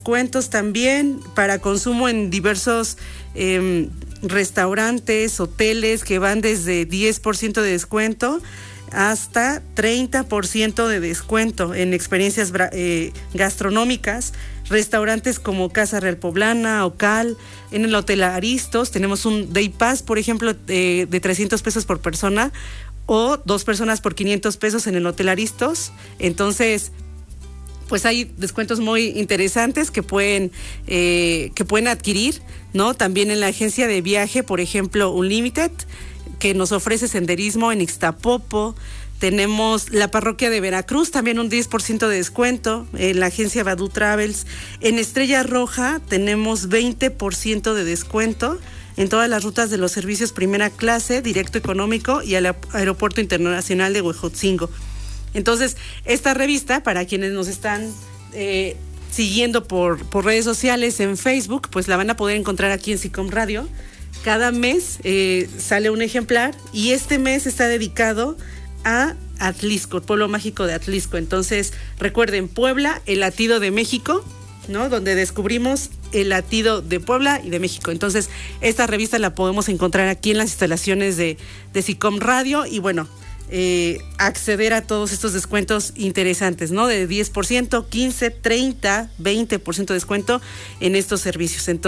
Descuentos también para consumo en diversos restaurantes, hoteles que van desde 10% de descuento hasta 30% de descuento en experiencias gastronómicas, restaurantes como Casa Real Poblana, Ocal, en el Hotel Aristos tenemos un Day Pass, por ejemplo, de 300 pesos por persona o 2 personas por 500 pesos en el Hotel Aristos. Entonces, pues hay descuentos muy interesantes que pueden adquirir, ¿no? También en la agencia de viaje, por ejemplo, Unlimited, que nos ofrece senderismo en Ixtapopo. Tenemos la parroquia de Veracruz, también un 10% de descuento, en la agencia Badu Travels. En Estrella Roja tenemos 20% de descuento en todas las rutas de los servicios primera clase, directo económico y al Aeropuerto Internacional de Huejotzingo. Entonces, esta revista, para quienes nos están siguiendo por redes sociales en Facebook, pues la van a poder encontrar aquí en SICOM Radio. Cada mes sale un ejemplar y este mes está dedicado a Atlisco, Pueblo Mágico de Atlisco. Entonces, recuerden, Puebla, el latido de México, ¿no? Donde descubrimos el latido de Puebla y de México. Entonces, esta revista la podemos encontrar aquí en las instalaciones de SICOM Radio y bueno, acceder a todos estos descuentos interesantes, ¿no? De 10%, 15%, 30%, 20% de descuento en estos servicios. Entonces,